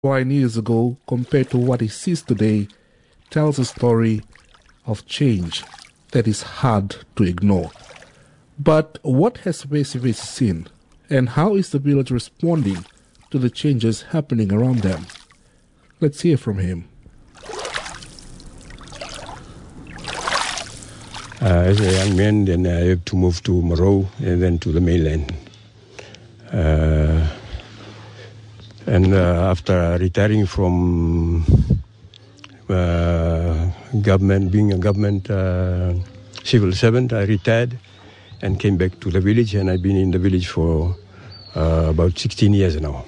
years ago compared to what he sees today tells a story of change that is hard to ignore. But what has Wesiwesi seen, and how is the village responding to the changes happening around them? Let's hear from him. As a young man, then I have to move to Maro and then to the mainland. And after retiring from government, being a government civil servant, I retired and came back to the village, and I've been in the village for about 16 years now.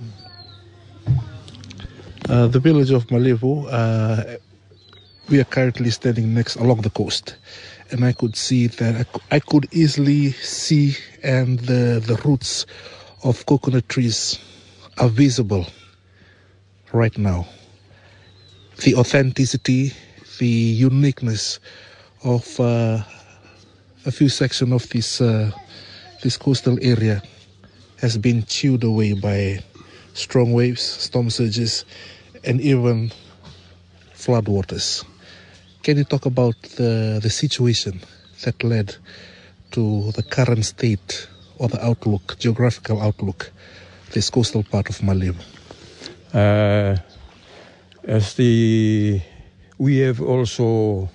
The village of Malevu, we are currently standing along the coast, and I could see that I could easily see, and the roots of coconut trees are visible right now. The authenticity, the uniqueness of a few sections of this coastal area has been chewed away by strong waves, storm surges, and even floodwaters. Can you talk about the situation that led to the current state or the outlook, geographical outlook, this coastal part of Malevu? We have also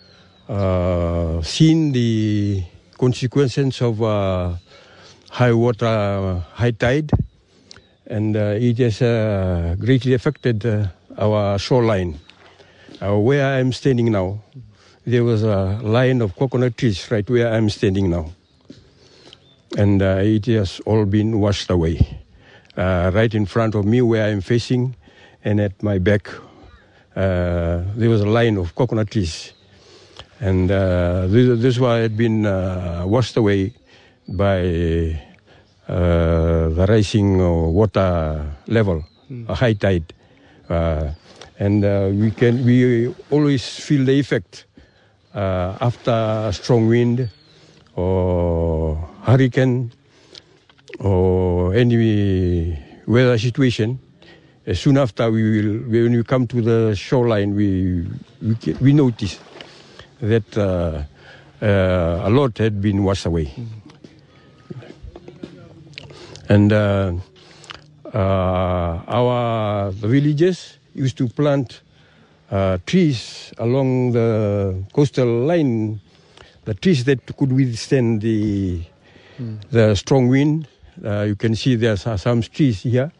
seen the consequences of high water, high tide, and it has greatly affected our shoreline. Where I am standing now, there was a line of coconut trees right where I am standing now, and it has all been washed away. Right in front of me where I am facing, and at my back, there was a line of coconut trees, and this one had been washed away by the rising water level, a high tide, and we always feel the effect after a strong wind or hurricane or any weather situation. As soon after when we come to the shoreline, we notice that a lot had been washed away. And the villages used to plant trees along the coastal line, the trees that could withstand the strong wind. You can see there are some trees here.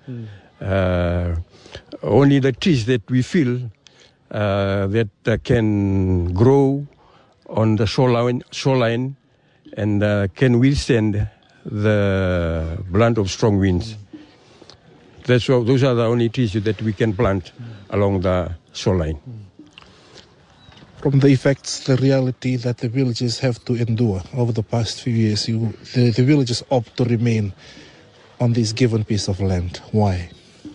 Only the trees that we feel that can grow on the shoreline and can withstand the brunt of strong winds. Those are the only trees that we can plant along the shoreline. From the effects, the reality that the villages have to endure over the past few years, the villages opt to remain on this given piece of land. Why?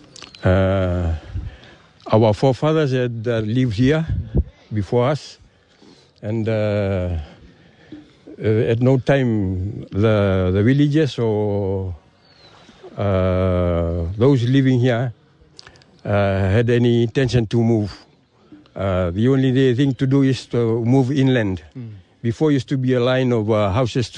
Our forefathers had lived here before us, and at no time the villages or those living here had any intention to move. The only thing to do is to move inland. Before used to be a line of houses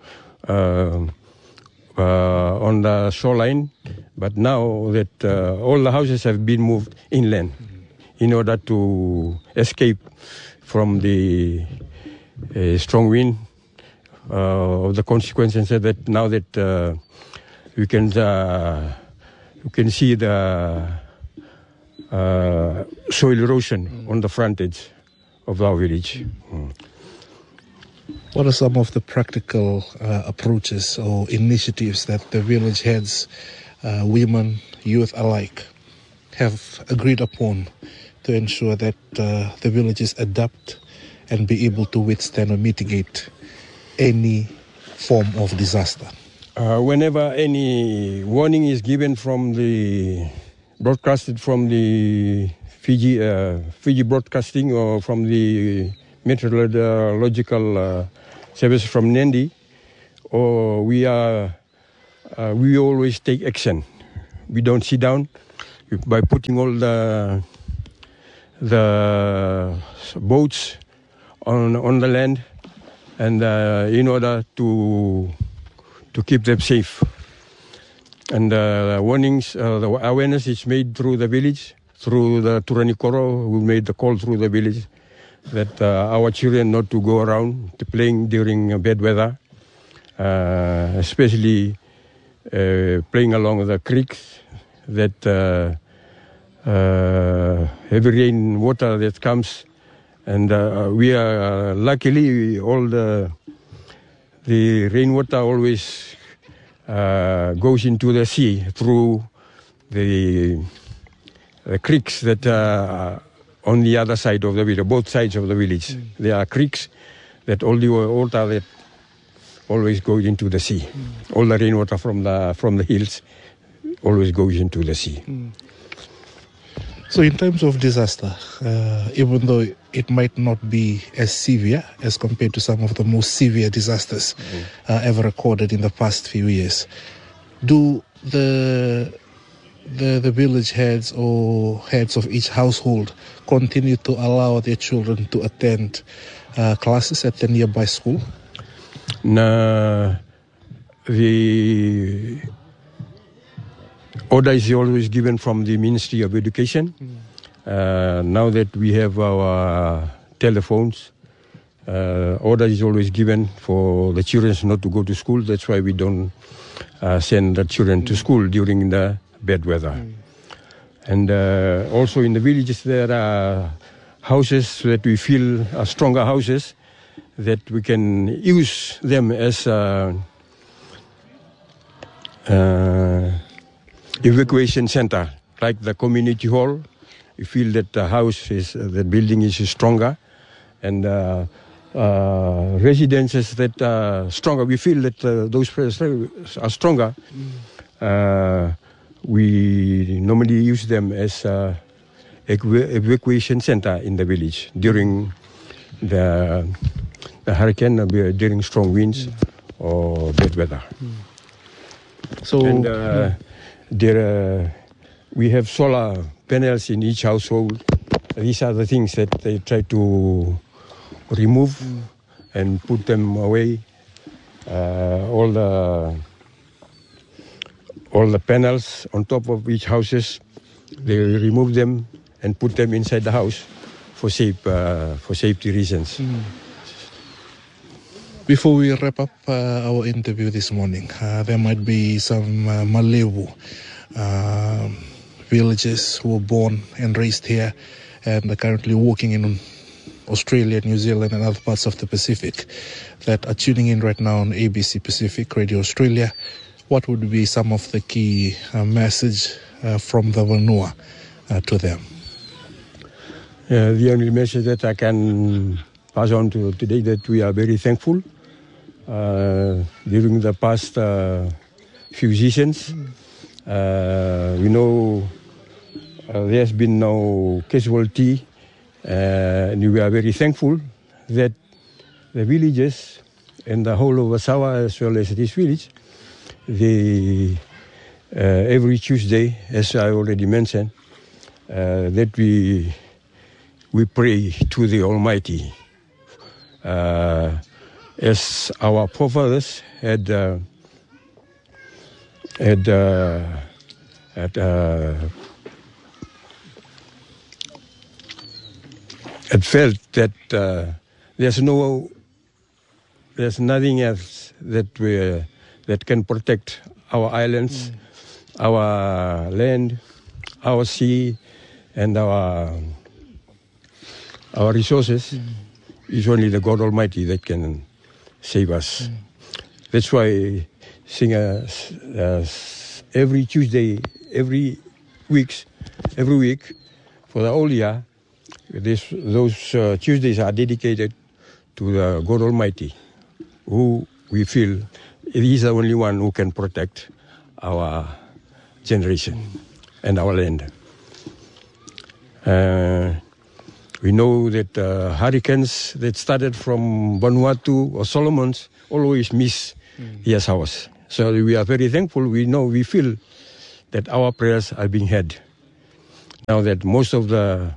on the shoreline, but now that all the houses have been moved inland in order to escape from the strong wind of the consequences that now that you can see the soil erosion on the frontage of our village. What are some of the practical approaches or initiatives that the village heads, women, youth alike, have agreed upon to ensure that the villages adapt and be able to withstand or mitigate any form of disaster? Whenever any warning is given broadcasted from the Fiji Broadcasting or from the meteorological service from Nandi, or we always take action. We don't sit down. by putting all the boats on the land, and in order to keep them safe. And warnings, the awareness is made through the village, through the Turanikoro, who made the call through the village that our children not to go around to playing during bad weather, especially playing along the creeks, that heavy rain water that comes. And we are luckily all the rainwater always goes into the sea through the creeks that are on the other side of the village, both sides of the village. There are creeks that all the water that always goes into the sea. All the rainwater from the hills always goes into the sea. So in terms of disaster, even though it might not be as severe as compared to some of the most severe disasters ever recorded in the past few years, do the village heads or heads of each household continue to allow their children to attend classes at the nearby school? No, the order is always given from the Ministry of Education. Now that we have our telephones, order is always given for the children not to go to school. That's why we don't send the children to school during the bad weather. And also in the villages there are houses that we feel are stronger houses that we can use them as evacuation center, like the community hall. We feel that the building is stronger, and residences that are stronger. We feel that those places are stronger. We normally use them as evacuation center in the village during the hurricane, during strong winds or bad weather. So, and we have solar panels in each household. These are the things that they try to remove and put them away. All the panels on top of each houses, they remove them and put them inside the house for safety reasons. Before we wrap up our interview this morning, there might be some Malevu villagers who were born and raised here and are currently working in Australia, New Zealand and other parts of the Pacific that are tuning in right now on ABC Pacific Radio Australia. What would be some of the key message from the Vanua to them? The only message that I can pass on to today that we are very thankful during the past few seasons. We know there's been no casualty, and we are very thankful that the villages and the whole of Wasawa, as well as this village, they every Tuesday, as I already mentioned, that we pray to the Almighty, as our forefathers had felt that there's nothing else that can protect our islands, our land, our sea, and our resources. It's only the God Almighty that can save us. That's why singers every Tuesday, every week, for the whole year, those Tuesdays are dedicated to the God Almighty, who we feel He's the only one who can protect our generation and our land. We know that hurricanes that started from Vanuatu or Solomons always miss Yes house. So we are very thankful. We feel that our prayers are being heard Now that most of the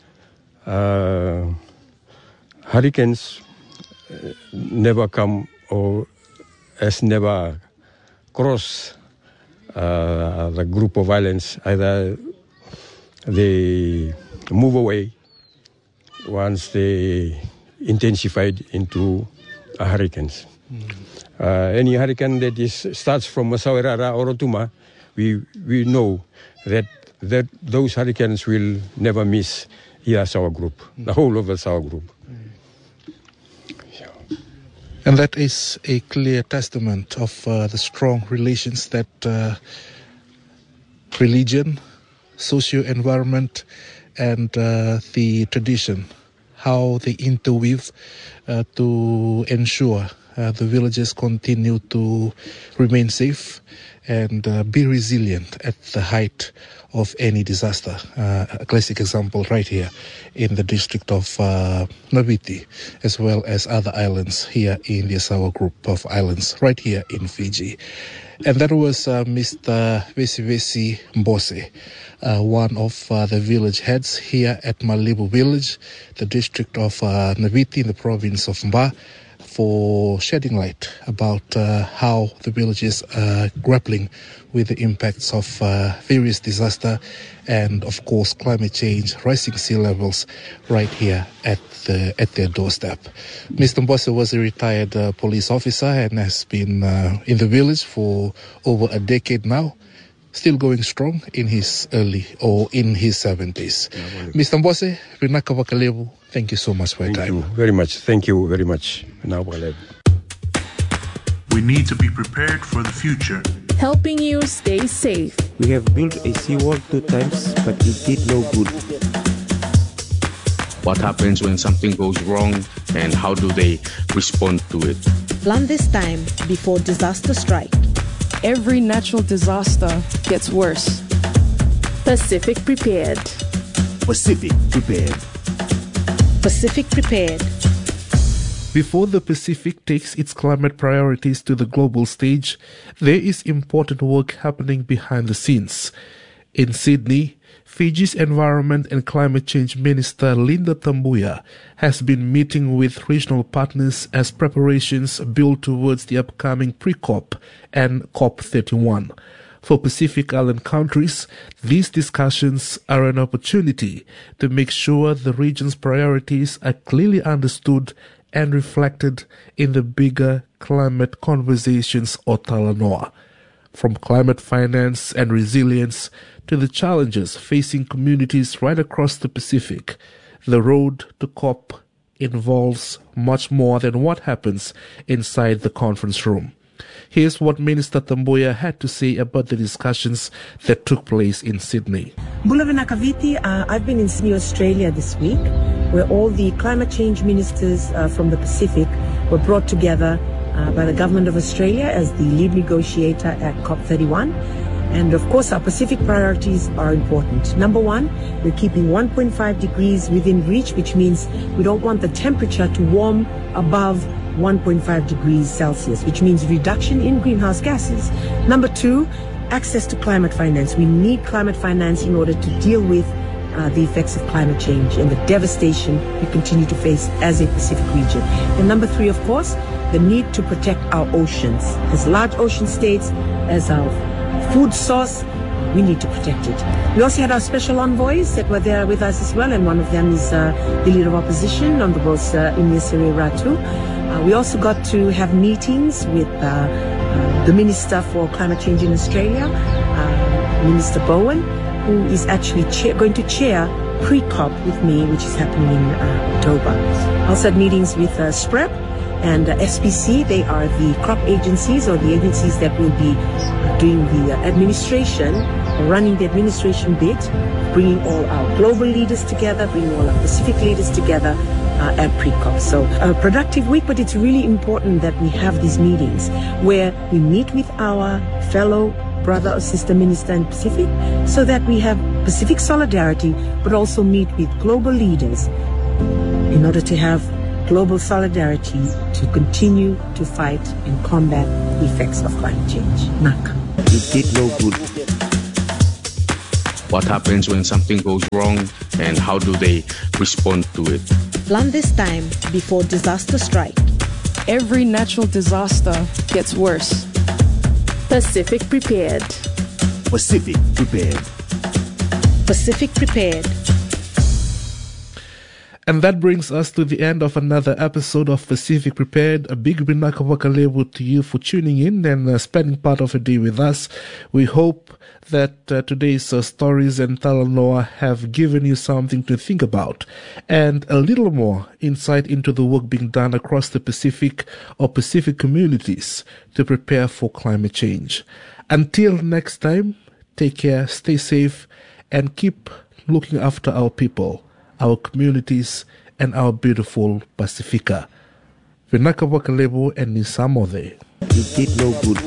hurricanes never come or has never crossed the group of islands, either they move away once they intensified into hurricanes. Any hurricane that starts from Masawerara or Rotuma, we know that those hurricanes will never miss here Sawa Group, the whole of the Sawa Group. And that is a clear testament of the strong relations that religion, socio-environment, and the tradition, how they interweave to ensure the villages continue to remain safe and be resilient at the height of any disaster. A classic example right here in the district of Naviti, as well as other islands here in the Sawa Group of islands right here in Fiji. And that was Mr. Vesivesi Mbose, one of the village heads here at Malibu Village, the district of Naviti in the province of Mba, for shedding light about how the village is grappling with the impacts of various disaster and, of course, climate change, rising sea levels right here at their doorstep. Mr. Mbose was a retired police officer and has been in the village for over a decade now, still going strong in his early or in his 70s. Mr. Mbose, Rinaka Wakalevu, thank you so much for your time. Thank you very much. Thank you very much. We need to be prepared for the future. Helping you stay safe. We have built a seawall 2 times, but it did no good. What happens when something goes wrong and how do they respond to it? Plan this time before disaster strike. Every natural disaster gets worse. Pacific Prepared. Pacific Prepared. Pacific Prepared. Before the Pacific takes its climate priorities to the global stage, there is important work happening behind the scenes. In Sydney, Fiji's Environment and Climate Change Minister Linda Tambuya has been meeting with regional partners as preparations build towards the upcoming pre-COP and COP31. For Pacific Island countries, these discussions are an opportunity to make sure the region's priorities are clearly understood and reflected in the bigger climate conversations or Talanoa. From climate finance and resilience to the challenges facing communities right across the Pacific, the road to COP involves much more than what happens inside the conference room. Here's what Minister Tambuya had to say about the discussions that took place in Sydney. Bulavinakaviti, I've been in Sydney, Australia this week, where all the climate change ministers from the Pacific were brought together by the Government of Australia as the lead negotiator at COP31. And of course, our Pacific priorities are important. Number one, we're keeping 1.5 degrees within reach, which means we don't want the temperature to warm above 1.5 degrees Celsius, which means reduction in greenhouse gases. Number two, access to climate finance. We need climate finance in order to deal with the effects of climate change and the devastation we continue to face as a Pacific region. And number three, of course, the need to protect our oceans. As large ocean states, as our food source, we need to protect it. We also had our special envoys that were there with us as well, and one of them is the Leader of Opposition, Honorable Inyasiri Ratu. We also got to have meetings with the Minister for Climate Change in Australia, Minister Bowen, who is actually going to chair pre-COP with me, which is happening in October. I also had meetings with SPREP and SPC. They are the crop agencies or the agencies that will be doing the administration, running the administration bit, bringing all our global leaders together, bringing all our Pacific leaders together at pre-COP. So a productive week, but it's really important that we have these meetings where we meet with our fellow brother or sister minister in Pacific so that we have Pacific solidarity, but also meet with global leaders in order to have global solidarity to continue to fight and combat the effects of climate change. Naka. It did no good. What happens when something goes wrong and how do they respond to it? Plan this time before disaster strike. Every natural disaster gets worse. Pacific Prepared. Pacific Prepared. Pacific Prepared. And that brings us to the end of another episode of Pacific Prepared. A big Binaka Wakalebo to you for tuning in and spending part of a day with us. We hope that today's stories and Talanoa have given you something to think about and a little more insight into the work being done across the Pacific or Pacific communities to prepare for climate change. Until next time, take care, stay safe, and keep looking after our people, our communities, and our beautiful Pacifica. Vinaka Wakalebo and Nisamode. You did no good.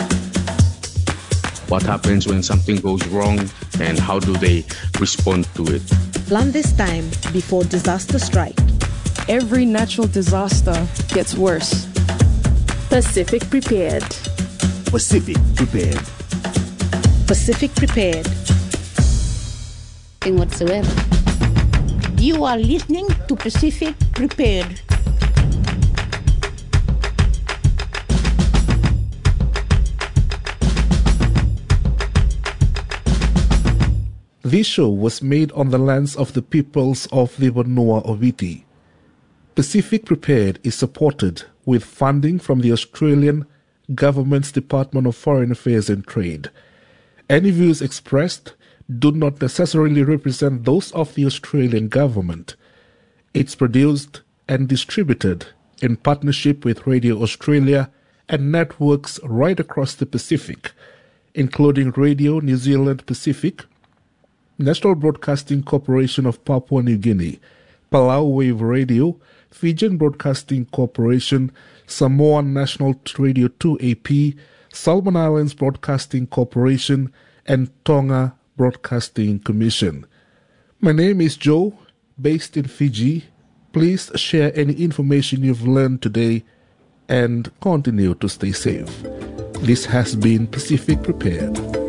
What happens when something goes wrong and how do they respond to it? Plan this time before disaster strike. Every natural disaster gets worse. Pacific Prepared. Pacific Prepared. Pacific Prepared. Whatsoever. You are listening to Pacific Prepared. This show was made on the lands of the peoples of the Vanua Oviti. Pacific Prepared is supported with funding from the Australian Government's Department of Foreign Affairs and Trade. Any views expressed do not necessarily represent those of the Australian government. It's produced and distributed in partnership with Radio Australia and networks right across the Pacific, including Radio New Zealand Pacific, National Broadcasting Corporation of Papua New Guinea, Palau Wave Radio, Fijian Broadcasting Corporation, Samoan National Radio 2 AP, Solomon Islands Broadcasting Corporation, and Tonga Broadcasting Commission. My name is Joe, based in Fiji. Please share any information you've learned today and continue to stay safe. This has been Pacific Prepared.